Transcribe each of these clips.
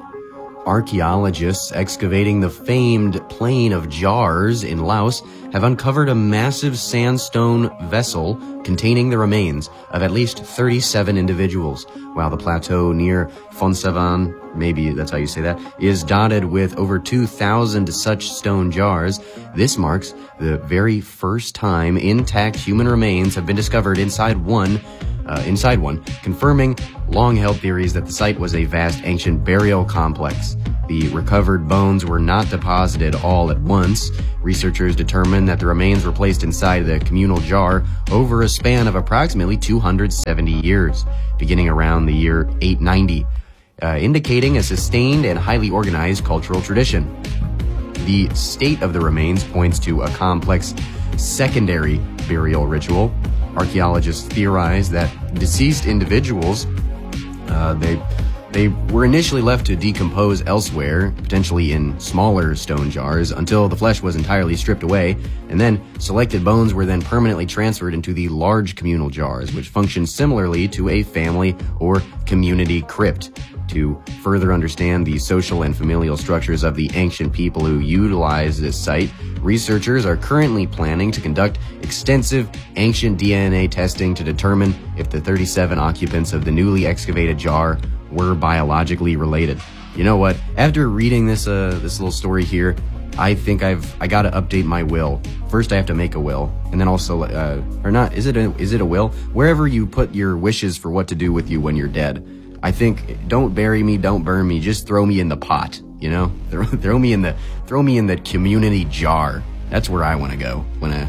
Archaeologists excavating the famed Plain of Jars in Laos have uncovered a massive sandstone vessel containing the remains of at least 37 individuals, while the plateau near Phonsavan, maybe that's how you say that, is dotted with over 2,000 such stone jars. This marks the very first time intact human remains have been discovered inside one, confirming long-held theories that the site was a vast ancient burial complex. The recovered bones were not deposited all at once. Researchers determined that the remains were placed inside the communal jar over a span of approximately 270 years, beginning around the year 890, indicating a sustained and highly organized cultural tradition. The state of the remains points to a complex secondary burial ritual. Archaeologists theorize that deceased individuals, they were initially left to decompose elsewhere, potentially in smaller stone jars, until the flesh was entirely stripped away, and then selected bones were then permanently transferred into the large communal jars, which function similarly to a family or community crypt. To further understand the social and familial structures of the ancient people who utilize this site, researchers are currently planning to conduct extensive ancient DNA testing to determine if the 37 occupants of the newly excavated jar were biologically related. You know what? After reading this little story here, I think I gotta update my will. First, I have to make a will, and then also, or not? Is it a will? Wherever you put your wishes for what to do with you when you're dead. I think, don't bury me, don't burn me, just throw me in the pot, you know? Throw me in the community jar. That's where I want to go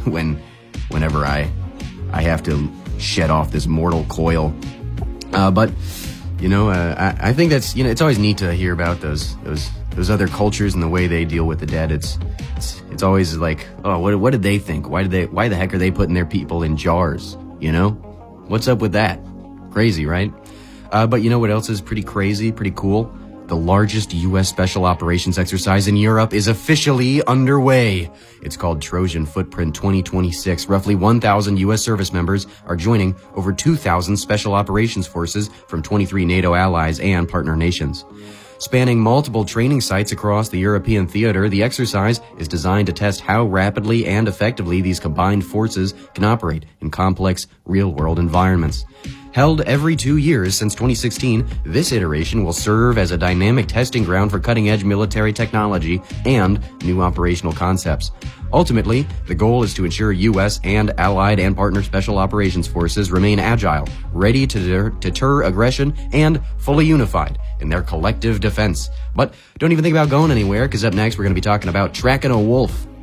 whenever I have to shed off this mortal coil. But you know, I think that's, you know, it's always neat to hear about those other cultures and the way they deal with the dead. It's always like, oh, what did they think? Why the heck are they putting their people in jars? You know, what's up with that? Crazy, right? But you know what else is pretty crazy, pretty cool? The largest U.S. Special Operations exercise in Europe is officially underway. It's called Trojan Footprint 2026. Roughly 1,000 U.S. service members are joining over 2,000 Special Operations forces from 23 NATO allies and partner nations. Spanning multiple training sites across the European theater, the exercise is designed to test how rapidly and effectively these combined forces can operate in complex, real-world environments. Held every 2 years since 2016, this iteration will serve as a dynamic testing ground for cutting-edge military technology and new operational concepts. Ultimately, the goal is to ensure U.S. and allied and partner special operations forces remain agile, ready to deter aggression, and fully unified in their collective defense. But don't even think about going anywhere, because up next we're going to be talking about tracking a wolf.